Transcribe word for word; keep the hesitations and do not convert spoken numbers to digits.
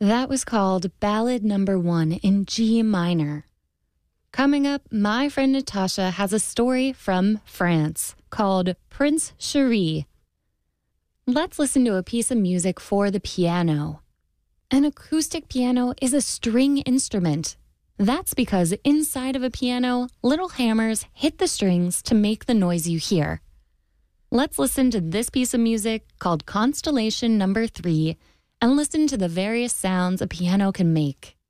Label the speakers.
Speaker 1: That was called Ballad Number One in G minor. Coming up, my friend Natasha has a story from France called Prince Cherie. Let's listen to a piece of music for the piano. An acoustic piano is a string instrument. That's because inside of a piano, little hammers hit the strings to make the noise you hear. Let's listen to this piece of music called Constellation Number Three and listen to the various sounds a piano can make.